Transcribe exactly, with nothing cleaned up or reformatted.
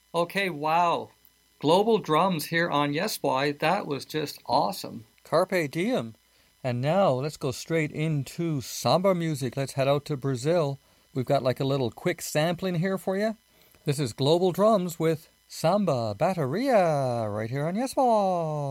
Okay, wow. Global drums here on Yes Boy. That was just awesome. Carpe diem. And now let's go straight into samba music. Let's head out to Brazil. We've got like a little quick sampling here for you. This is Global Drums with Samba Batteria right here on Yes Boy.